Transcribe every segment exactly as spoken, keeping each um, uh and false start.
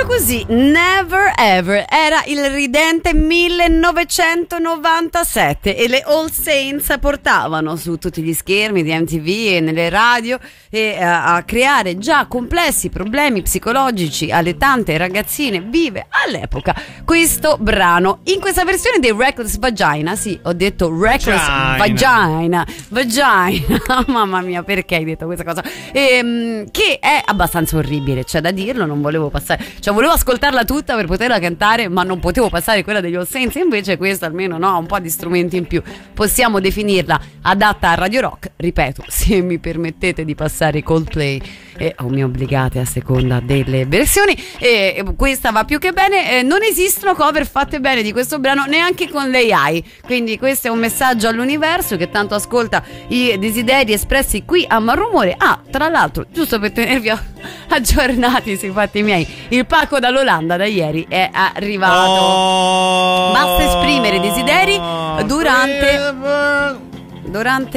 proprio così, Never Ever era il ridente millenovecentonovantasette e le All Saints portavano su tutti gli schermi di M T V e nelle radio e uh, a creare già complessi problemi psicologici alle tante ragazzine vive all'epoca questo brano in questa versione dei Reckless Vagina. Sì, ho detto Reckless Vagina Vagina mamma mia, perché hai detto questa cosa? Ehm, che è abbastanza orribile, c'è da dirlo. Non volevo passare, cioè volevo ascoltarla tutta per poterla cantare, ma non potevo passare quella degli All Saints. Invece questa almeno no, ha un po' di strumenti in più, possiamo definirla adatta a Radio Rock. Ripeto, se mi permettete di passare Coldplay e o mi obbligate a seconda delle versioni, e, e questa va più che bene. Eh, non esistono cover fatte bene di questo brano neanche con l'A I, quindi questo è un messaggio all'universo che tanto ascolta i desideri espressi qui a Malrumore. Ah, tra l'altro, giusto per tenervi aggiornati sui fatti miei, il pacco dall'Olanda da ieri è arrivato. Oh, basta esprimere desideri durante Durante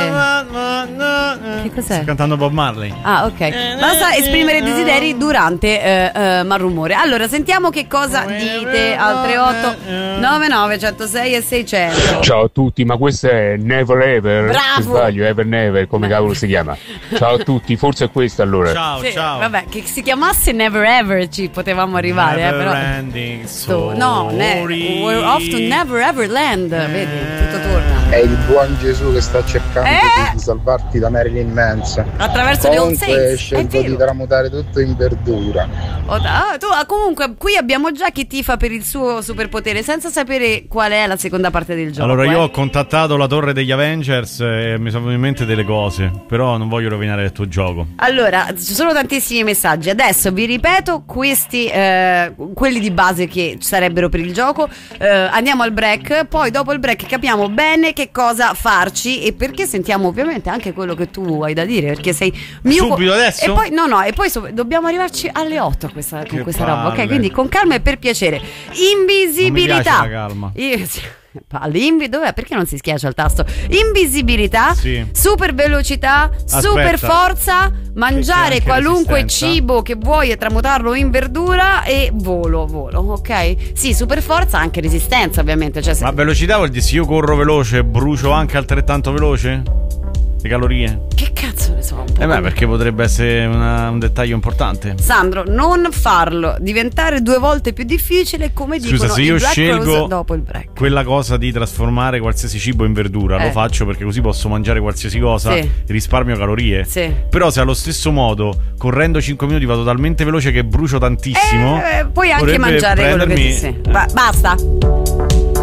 che cos'è? Sto cantando Bob Marley. Ah, ok. Basta esprimere desideri durante eh, eh, Malrumore. Allora, sentiamo che cosa dite al tre otto nove nove uno zero sei e seicento. Ciao a tutti, ma questo è Never Ever. Bravo. Se sbaglio, Ever Never, come cavolo si chiama? Ciao a tutti, forse è questo allora. Ciao, sì, ciao. Vabbè, che si chiamasse Never Ever ci potevamo arrivare, Never eh, però ending so, no, ne- we're off to Never Ever Land, eh. Vedi, tutto torna. È il buon Gesù che sta cercando eh? di salvarti da Marilyn Manson. Attraverso le All Saints. Comunque scelgo di tramutare tutto in verdura. Oh, ah, tu, ah, comunque qui abbiamo già chi tifa per il suo superpotere senza sapere qual è la seconda parte del gioco. Allora io eh. ho contattato la torre degli Avengers e mi sono venute in mente delle cose, però non voglio rovinare il tuo gioco. Allora, ci sono tantissimi messaggi. Adesso vi ripeto questi, eh, quelli di base che sarebbero per il gioco. eh, Andiamo al break, poi dopo il break capiamo bene che cosa farci e perché sentiamo ovviamente anche quello che tu hai da dire, perché sei mio. Subito adesso? E poi no no, e poi so, dobbiamo arrivarci alle otto questa, con che questa palle. roba, ok? Quindi con calma e per piacere. Invisibilità. Non mi piace la calma. Io, Invi- dov'è? Perché non si schiaccia il tasto? Invisibilità, sì. Super velocità, Aspetta. super forza, mangiare qualunque resistenza. cibo che vuoi e tramutarlo in verdura e volo, volo, ok? Sì, super forza, anche resistenza ovviamente, cioè, se... Ma velocità vuol dire se io corro veloce brucio anche altrettanto veloce? Le calorie? Che cazzo ne so? Un po' Eh beh, come... perché potrebbe essere una, un dettaglio importante. Sandro, non farlo diventare due volte più difficile, come Scusa, dicono se i io Black scelgo Rose dopo il break. quella cosa di trasformare qualsiasi cibo in verdura, Eh. lo faccio perché così posso mangiare qualsiasi cosa Sì. e risparmio calorie. Sì. Però se allo stesso modo correndo cinque minuti vado talmente veloce che brucio tantissimo, Eh, puoi anche potrebbe mangiare quello che prendermi- ti... Sì. Ba- basta.